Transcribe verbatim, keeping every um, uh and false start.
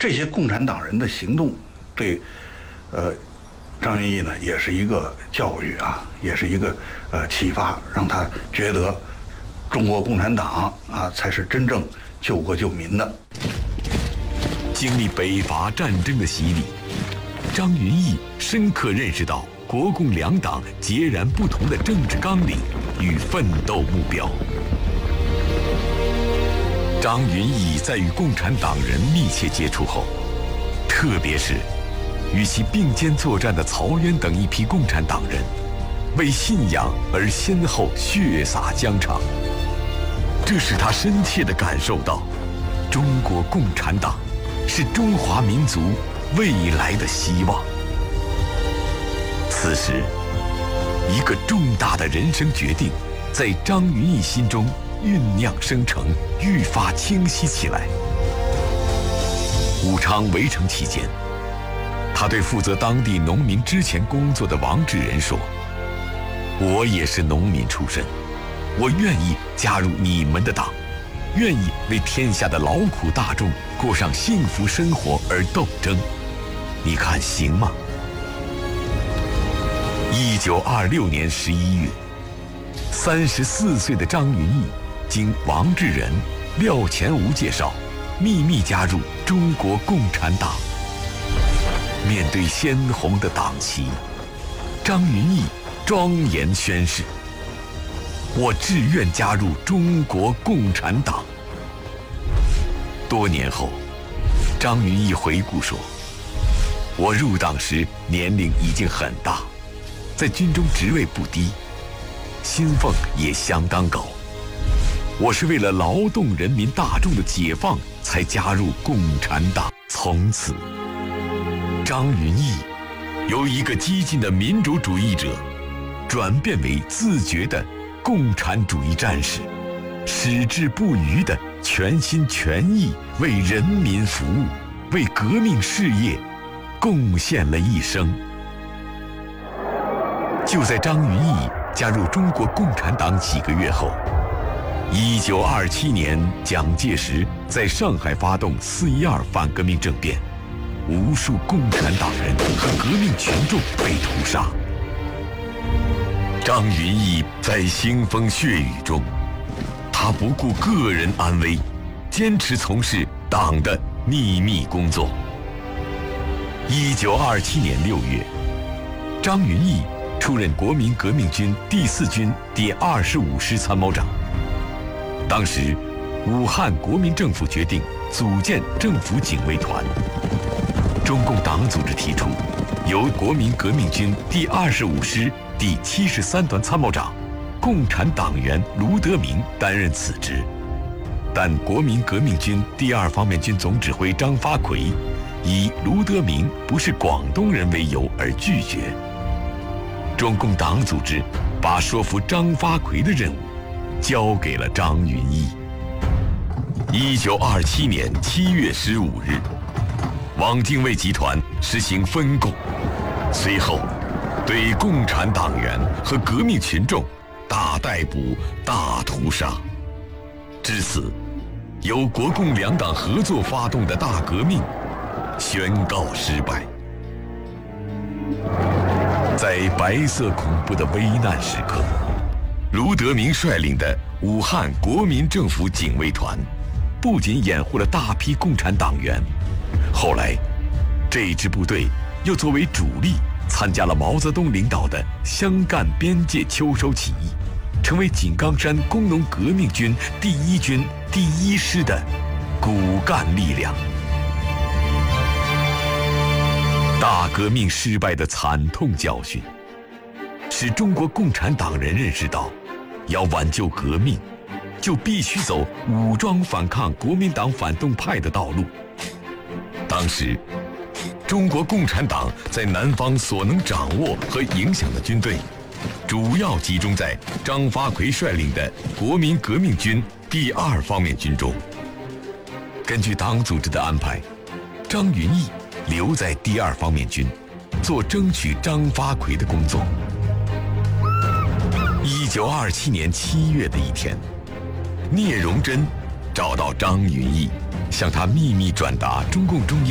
这些共产党人的行动对呃张云逸呢也是一个教育啊，也是一个呃启发，让他觉得中国共产党啊才是真正救国救民的。 经历北伐战争的洗礼，张云逸深刻认识到国共两党截然不同的政治纲领与奋斗目标。张云逸在与共产党人密切接触后，特别是与其并肩作战的曹渊等一批共产党人，为信仰而先后血洒疆场，这使他深切地感受到，中国共产党是中华民族未来的希望。此时，一个重大的人生决定在张云逸心中酝酿生成，愈发清晰起来。武昌围城期间，他对负责当地农民之前工作的王志仁说：“我也是农民出身，我愿意加入你们的党，愿意为天下的劳苦大众过上幸福生活而斗争，你看行吗？”一九二六年十一月，三十四岁的张云逸经王志仁、廖乾吾介绍，秘密加入中国共产党。面对鲜红的党旗，张云逸庄严宣誓：“我志愿加入中国共产党。”多年后，张云逸回顾说：“我入党时年龄已经很大，在军中职位不低，薪俸也相当高。我是为了劳动人民大众的解放才加入共产党。”从此，张云逸由一个激进的民主主义者，转变为自觉的共产主义战士，矢志不渝的全心全意为人民服务，为革命事业贡献了一生。就在张云逸加入中国共产党几个月后，一九二七年，蒋介石在上海发动四一二反革命政变，无数共产党人和革命群众被屠杀。张云逸在腥风血雨中，他不顾个人安危，坚持从事党的秘密工作。一九二七年六月，张云逸出任国民革命军第四军第二十五师参谋长。当时，武汉国民政府决定组建政府警卫团。中共党组织提出，由国民革命军第二十五师第七十三团参谋长、共产党员卢德铭担任此职，但国民革命军第二方面军总指挥张发奎以卢德铭不是广东人为由而拒绝。中共党组织把说服张发奎的任务交给了张云逸。一九二七年七月十五日，汪精卫集团实行分共，随后对共产党员和革命群众大逮捕、大屠杀。至此，由国共两党合作发动的大革命宣告失败。在白色恐怖的危难时刻，卢德铭率领的武汉国民政府警卫团不仅掩护了大批共产党员，后来这支部队又作为主力参加了毛泽东领导的湘赣边界秋收起义，成为井冈山工农革命军第一军第一师的骨干力量。大革命失败的惨痛教训，使中国共产党人认识到，要挽救革命，就必须走武装反抗国民党反动派的道路。当时，中国共产党在南方所能掌握和影响的军队，主要集中在张发奎率领的国民革命军第二方面军中。根据党组织的安排，张云逸留在第二方面军，做争取张发奎的工作。一九二七年七月的一天，聂荣臻找到张云逸，向他秘密转达中共中央